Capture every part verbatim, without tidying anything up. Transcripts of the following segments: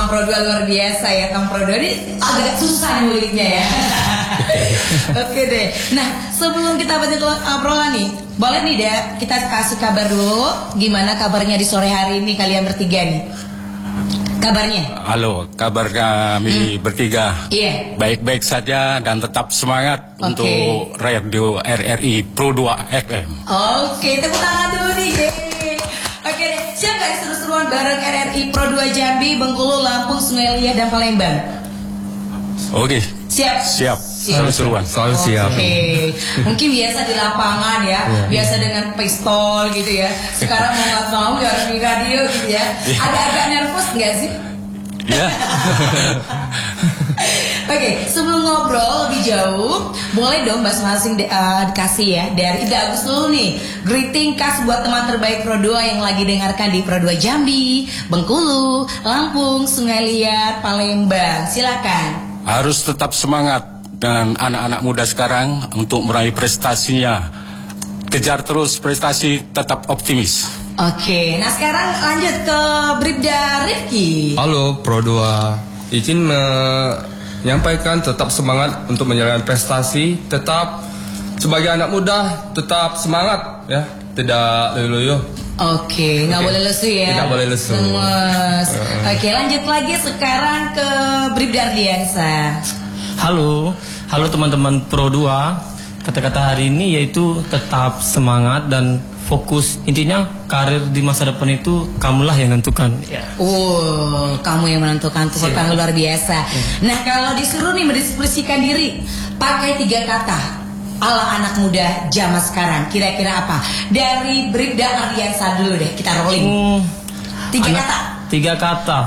Tam Pro dua luar biasa ya. Tam Pro dua ini agak susah nyuliknya ya. Oke deh. Nah, sebelum kita lanjut obrolan nih, boleh nih deh kita kasih kabar dulu. Gimana kabarnya di sore hari ini kalian bertiga nih? Kabarnya? Halo, kabar kami hmm. bertiga. Iya. Baik-baik saja dan tetap semangat okay. untuk radio R R I Pro dua F M. Oke, tepuk tangan dulu nih. Oke deh, siap gak seru-seruan bareng R R I Pro dua Jambi, Bengkulu, Lampung, Sungai Liat, dan Palembang? Oke. Siap. Siap. Seru-seruan. Selalu siap. Oke. Mungkin biasa di lapangan ya, yeah. biasa dengan pistol gitu ya. Sekarang mau nggak mau ya harus di radio gitu ya. Agak-agak nervous nggak sih? Ya. Oke, sebelum ngobrol lebih jauh, boleh dong masing-masing uh, dikasih ya dari Ida Agus dulu nih. Greeting khas buat teman terbaik Pro dua yang lagi dengarkan di Pro dua Jambi, Bengkulu, Lampung, Sungai Liat, Palembang. Silakan. Harus tetap semangat dengan anak-anak muda sekarang untuk meraih prestasinya. Kejar terus prestasi, tetap optimis. Oke, nah sekarang lanjut ke Bribda Rifki. Halo Pro dua, izin menyampaikan tetap semangat untuk menjalankan prestasi. Tetap sebagai anak muda tetap semangat ya, tidak loyo-loyo. Oke, nggak boleh lesu ya. Tidak boleh lesu. Lemes. Oke, lanjut lagi sekarang ke Bribda Ardiansa. Halo, halo teman-teman Pro dua. Kata-kata hari ini yaitu tetap semangat dan fokus. Intinya karir di masa depan itu kamulah yang menentukan. Ya. Oh, kamu yang menentukan tuh yeah. luar biasa. Yeah. Nah, kalau disuruh nih mendeskripsikan diri, pakai tiga kata ala anak muda zaman sekarang, kira-kira apa? Dari Bribda Ardiansa dulu deh, kita rolling. Hmm, tiga anak, kata. Tiga kata.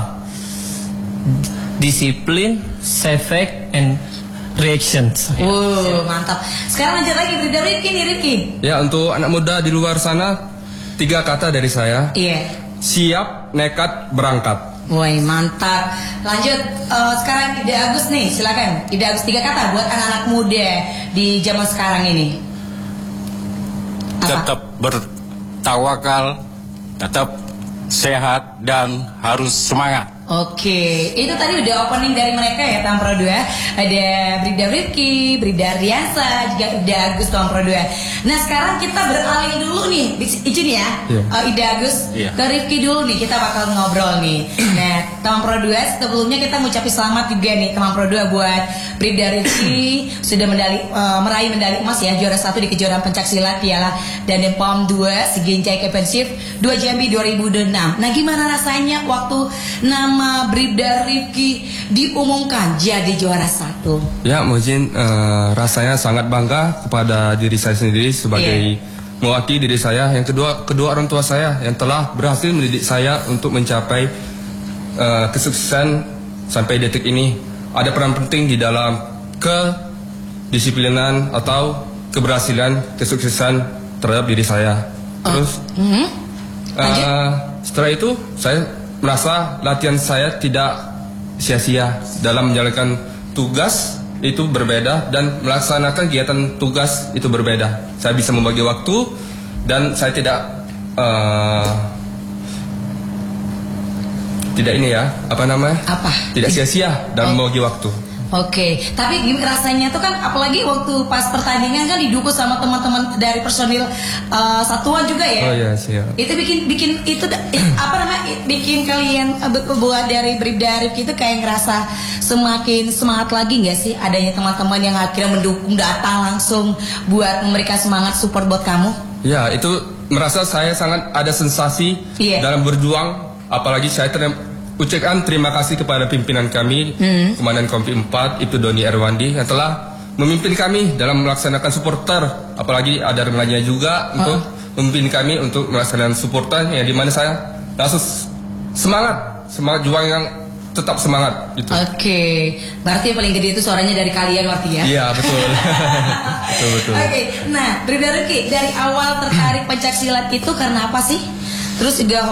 Disiplin, effect, and reactions. Oh, mantap. Sekarang lanjut lagi Bribda Rifki nih, Rifki. Ya, untuk anak muda di luar sana, tiga kata dari saya. Iya. Yeah. Siap, nekat, berangkat. Woi, mantap. Lanjut uh, sekarang Ida Agus nih, silakan. Ida Agus, tiga kata buat anak-anak muda di zaman sekarang ini. Apa? Tetap bertawakal, tetap sehat dan harus semangat. Oke, itu tadi udah opening dari mereka ya Tam Pro dua. Ada Bribda Rifki, Bribda Ardiansa, juga Ida Agus Tam Pro dua. Nah sekarang kita beralih dulu nih, izin ya, yeah. uh, Ida Agus yeah. ke Rifki dulu nih, kita bakal ngobrol nih. Nah Tam Pro dua sebelumnya kita mengucapkan selamat juga nih Tam Pro dua buat Bribda Rifki sudah mendali, uh, meraih medali emas ya, juara satu di kejuaraan pencaksilat Piala Dandem Pom dua Seginjai Championship dua Jambi dua ribu enam. Nah gimana rasanya waktu nama Bribda Rifki diumumkan jadi juara satu? Ya, mungkin uh, rasanya sangat bangga kepada diri saya sendiri sebagai yeah. mewakili diri saya. Yang kedua, kedua orang tua saya yang telah berhasil mendidik saya untuk mencapai uh, kesuksesan sampai detik ini. Ada peran penting di dalam kedisiplinan atau keberhasilan kesuksesan terhadap diri saya. Terus, oh. mm-hmm. uh, setelah itu saya merasa latihan saya tidak sia-sia dalam menjalankan tugas itu berbeda dan melaksanakan kegiatan tugas itu berbeda. Saya bisa membagi waktu dan saya tidak uh, tidak ini ya apa namanya? Apa? Tidak sia-sia dalam oh. membagi waktu. Oke, tapi gimana rasanya tuh kan, apalagi waktu pas pertandingan kan didukung sama teman-teman dari personil uh, satuan juga ya. Oh iya siap. Itu bikin bikin itu apa namanya bikin kalian uh, buat dari Bribda Rifki itu kayak ngerasa semakin semangat lagi nggak sih adanya teman-teman yang akhirnya mendukung datang langsung buat memberikan semangat support buat kamu? Ya itu merasa saya sangat ada sensasi yeah. dalam berjuang, apalagi saya terima ucapkan terima kasih kepada pimpinan kami, hmm. Komandan Kompi empat, Ibtu Doni Erwandi yang telah memimpin kami dalam melaksanakan supporter. Apalagi ada rengannya juga oh. untuk memimpin kami untuk melaksanakan supporter, yang dimana saya langsung semangat, semangat juang yang tetap semangat. Gitu. Oke, okay. Berarti yang paling gede itu suaranya dari kalian berarti ya? Iya betul. betul betul. Oke, okay. Nah Bribda Rifki dari awal tertarik pencaksilat itu karena apa sih? Terus juga